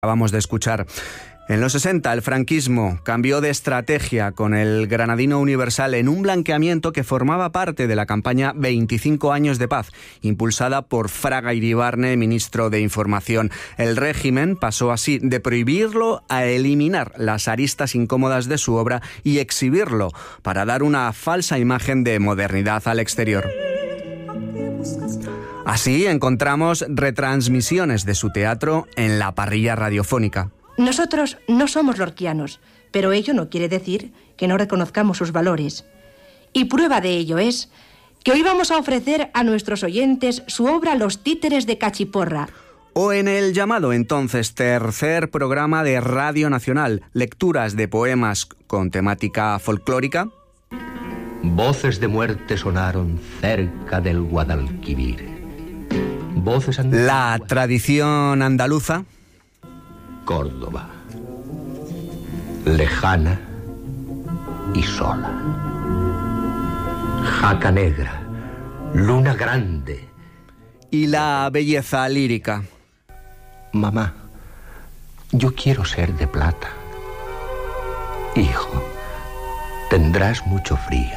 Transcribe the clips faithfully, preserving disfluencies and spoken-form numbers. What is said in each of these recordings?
Acabamos de escuchar. En los sesenta, el franquismo cambió de estrategia con el Granadino Universal en un blanqueamiento que formaba parte de la campaña veinticinco años de paz, impulsada por Fraga Iribarne, ministro de Información. El régimen pasó así de prohibirlo a eliminar las aristas incómodas de su obra y exhibirlo para dar una falsa imagen de modernidad al exterior. Así encontramos retransmisiones de su teatro en la parrilla radiofónica. Nosotros no somos lorquianos, pero ello no quiere decir que no reconozcamos sus valores. Y prueba de ello es que hoy vamos a ofrecer a nuestros oyentes su obra Los títeres de Cachiporra. O en el llamado entonces tercer programa de Radio Nacional, lecturas de poemas con temática folclórica. Voces de muerte sonaron cerca del Guadalquivir. Voces and... La tradición andaluza. Córdoba, lejana y sola. Jaca negra, luna grande. Y la belleza lírica. Mamá, yo quiero ser de plata. Hijo, tendrás mucho frío.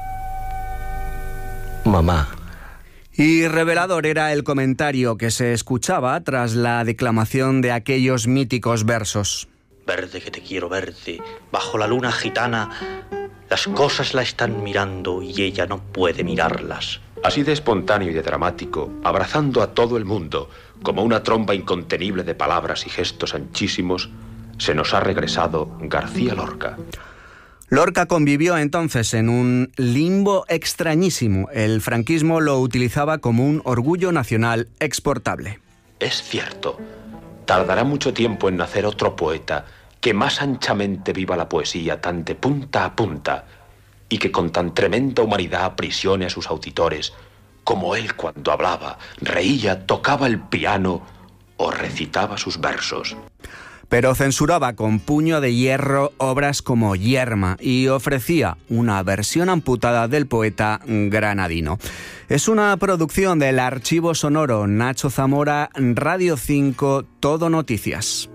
Mamá. Y revelador era el comentario que se escuchaba tras la declamación de aquellos míticos versos. Verde que te quiero verde, bajo la luna gitana, las cosas la están mirando y ella no puede mirarlas. Así de espontáneo y de dramático, abrazando a todo el mundo, como una tromba incontenible de palabras y gestos anchísimos, se nos ha regresado García Lorca. Lorca convivió entonces en un limbo extrañísimo. El franquismo lo utilizaba como un orgullo nacional exportable. Es cierto, tardará mucho tiempo en nacer otro poeta que más anchamente viva la poesía tan de punta a punta y que con tan tremenda humanidad aprisione a sus auditores como él cuando hablaba, reía, tocaba el piano o recitaba sus versos. Pero censuraba con puño de hierro obras como Yerma y ofrecía una versión amputada del poeta granadino. Es una producción del Archivo Sonoro Nacho Zamora, Radio cinco, Todo Noticias.